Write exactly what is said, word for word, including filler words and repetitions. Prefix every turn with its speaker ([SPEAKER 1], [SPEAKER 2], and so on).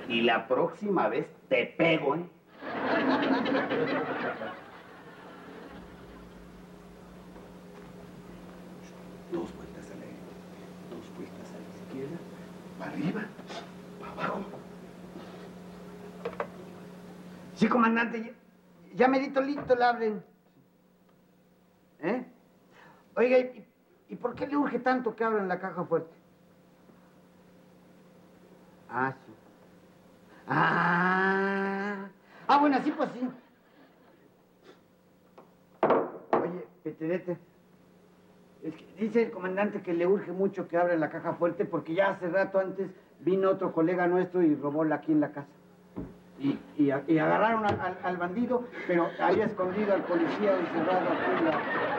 [SPEAKER 1] Y la próxima vez te pego, ¿eh? Dos vueltas a la derecha, dos vueltas a la izquierda, para arriba, para abajo. Sí, comandante, ya, ya merito listo le abren. ¿Eh? Oiga, ¿y, ¿y por qué le urge tanto que abran la caja fuerte? Ah, sí. Ah, ah, bueno, así pues sí. Oye, Peterete, es que dice el comandante que le urge mucho que abran la caja fuerte porque ya hace rato antes vino otro colega nuestro y robóla aquí en la casa. Y, y, y agarraron al, al, al bandido, pero había escondido al policía encerrado aquí en la...